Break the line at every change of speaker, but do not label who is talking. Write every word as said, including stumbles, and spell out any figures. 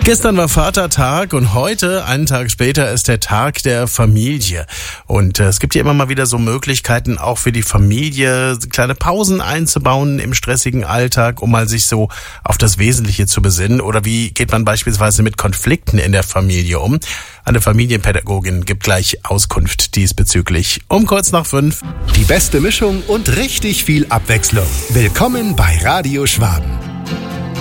Gestern war Vatertag und heute, einen Tag später, ist der Tag der Familie. Und äh, es gibt ja immer mal wieder so Möglichkeiten, auch für die Familie kleine Pausen einzubauen im stressigen Alltag, um mal sich so auf das Wesentliche zu besinnen. Oder wie geht man beispielsweise mit Konflikten in der Familie um? Eine Familienpädagogin gibt gleich Auskunft diesbezüglich. Um kurz nach fünf.
Die beste Mischung und richtig viel Abwechslung. Willkommen bei Radio Schwaben.